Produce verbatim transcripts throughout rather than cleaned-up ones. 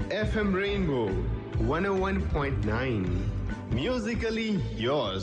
F M Rainbow one oh one point nine. Musically yours.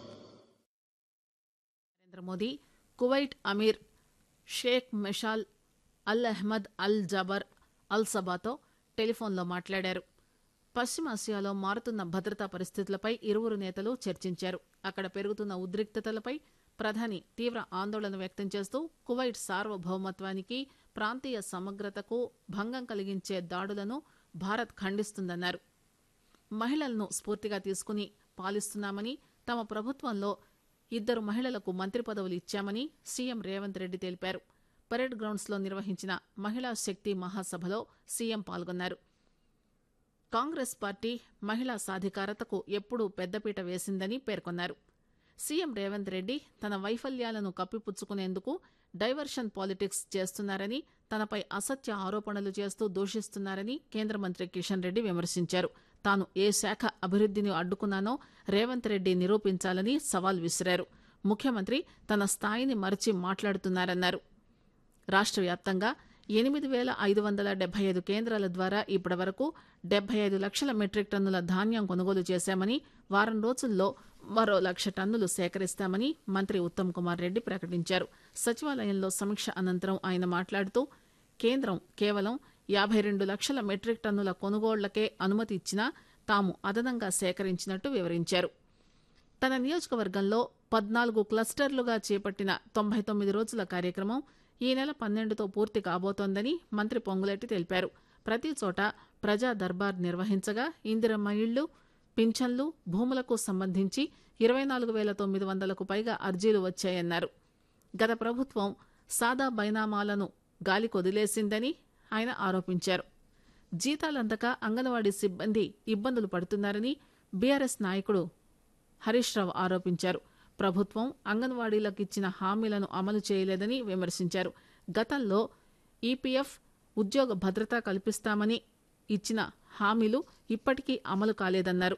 Narendra Modi Kuwait Aamir Sheikh మెషాల్ అల్ అహ్మద్ అల్ Jaber Al సబాతో టెలిఫోన్లో మాట్లాడారు. పశ్చిమాసియాలో మారుతున్న భద్రతా పరిస్థితులపై ఇరువురు నేతలు చర్చించారు. అక్కడ పెరుగుతున్న ఉద్రిక్తతలపై ప్రధాని తీవ్ర ఆందోళన వ్యక్తం చేస్తూ కువైట్ సార్వభౌమత్వానికి, ప్రాంతీయ సమగ్రతకు భంగం కలిగించే దాడులను భారత్ ఖండిస్తుందన్నారు. మహిళలను స్ఫూర్తిగా తీసుకుని పాలిస్తున్నామని, తమ ప్రభుత్వంలో ఇద్దరు మహిళలకు మంత్రి పదవులు ఇచ్చామని సీఎం రేవంత్ రెడ్డి తెలిపారు. పరేడ్ గ్రౌండ్స్ లో నిర్వహించిన మహిళా శక్తి మహాసభలో సీఎం పాల్గొన్నారు. కాంగ్రెస్ పార్టీ మహిళా సాధికారతకు ఎప్పుడూ పెద్దపీట వేసిందని పేర్కొన్నారు. సీఎం రేవంత్ రెడ్డి తన వైఫల్యాలను కప్పిపుచ్చుకునేందుకు డైవర్షన్ పాలిటిక్స్ చేస్తున్నారని, తనపై అసత్య ఆరోపణలు చేస్తూ దూషిస్తున్నారని కేంద్ర మంత్రి కిషన్ రెడ్డి విమర్శించారు. తాను ఏ శాఖ అభివృద్దిని అడ్డుకున్నానో రేవంత్ రెడ్డి నిరూపించాలని సవాల్ విసిరారు. ముఖ్యమంత్రి తన స్థాయిని మరచి మాట్లాడుతున్నారన్నారు. రాష్ట్ర వ్యాప్తంగా ఎనిమిది వేల ఐదు వందల డెబ్బై ఐదు కేంద్రాల ద్వారా ఇప్పటి వరకు డెబ్బై ఐదు లక్షల మెట్రిక్ టన్నుల ధాన్యం కొనుగోలు చేశామని, వారం రోజుల్లో మరో లక్ష టన్నులు సేకరిస్తామని మంత్రి ఉత్తమ్ కుమార్ రెడ్డి ప్రకటించారు. సచివాలయంలో సమీక్ష అనంతరం ఆయన మాట్లాడుతూ కేంద్రం కేవలం యాభై రెండు లక్షల మెట్రిక్ టన్నుల కొనుగోళ్లకే అనుమతి ఇచ్చినా తాము అదనంగా సేకరించినట్టు వివరించారు. తన నియోజకవర్గంలో పద్నాలుగు క్లస్టర్లుగా చేపట్టిన తొంభై తొమ్మిది రోజుల కార్యక్రమం ఈ నెల పన్నెండుతో పూర్తి కాబోతోందని మంత్రి పొంగులేటి తెలిపారు. ప్రతి చోట ప్రజా దర్బార్ నిర్వహించగా ఇందిరమ్మ ఇళ్లు, పింఛన్లు, భూములకు సంబంధించి ఇరవై నాలుగు వేల తొమ్మిది వందలకు పైగా అర్జీలు వచ్చాయన్నారు. గత ప్రభుత్వం సాదా బైనామాలను గాలికొదిలేసిందని ఆయన ఆరోపించారు. జీతాలందక అంగన్వాడీ సిబ్బంది ఇబ్బందులు పడుతున్నారని బీఆర్ఎస్ నాయకుడు హరీష్ రావు ఆరోపించారు. ప్రభుత్వం అంగన్వాడీలకు ఇచ్చిన హామీలను అమలు చేయలేదని విమర్శించారు. గతంలో ఈపీఎఫ్ ఉద్యోగ భద్రత కల్పిస్తామని ఇచ్చిన హామీలు ఇప్పటికీ అమలు కాలేదన్నారు.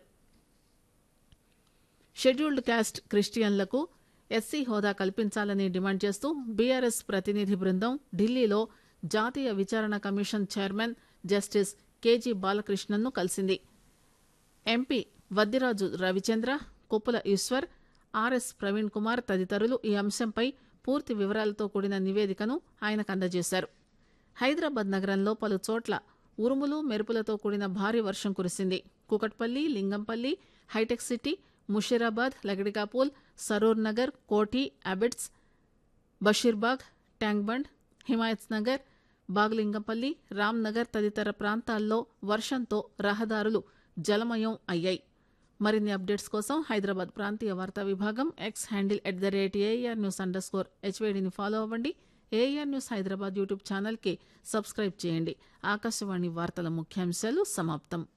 షెడ్యూల్డ్ క్యాస్ట్ క్రిస్టియన్లకు ఎస్సీ హోదా కల్పించాలని డిమాండ్ చేస్తూ బీఆర్ఎస్ ప్రతినిధి బృందం ఢిల్లీలో జాతీయ విచారణ కమిషన్ చైర్మన్ జస్టిస్ కేజీ బాలకృష్ణన్ను కలిసింది. ఎంపీ వద్దిరాజు రవిచంద్ర, కొప్పుల ఈశ్వర్, ఆర్ఎస్ ప్రవీణ్ కుమార్ తదితరులు ఈ అంశంపై పూర్తి వివరాలతో కూడిన నివేదికను ఆయనకు అందజేశారు. హైదరాబాద్ నగరంలో పలు చోట్ల ఉరుములు మెరుపులతో కూడిన భారీ వర్షం కురిసింది. కూకట్పల్లి, లింగంపల్లి, హైటెక్ సిటీ, ముషీరాబాద్, లగడికాపూల్, సరూర్ నగర్, కోఠి, అబిడ్స్, బషీర్బాగ్, ట్యాంక్బండ్, హిమాయత్ నగర్, బాగ్లింగంపల్లి, రామ్నగర్ తదితర ప్రాంతాల్లో వర్షంతో రహదారులు జలమయం అయ్యాయి. మరిన్ని అప్డేట్స్ కోసం హైదరాబాద్ ప్రాంతీయ వార్తా విభాగం X handle at the rate AR news under score హెచ్వేడిని follow అవ్వండి. ఏఆర్ న్యూస్ హైదరాబాద్ యూట్యూబ్ ఛానల్కి సబ్స్క్రైబ్ చేయండి. ఆకాశవాణి వార్తల ముఖ్యాంశాలు సమాప్తం.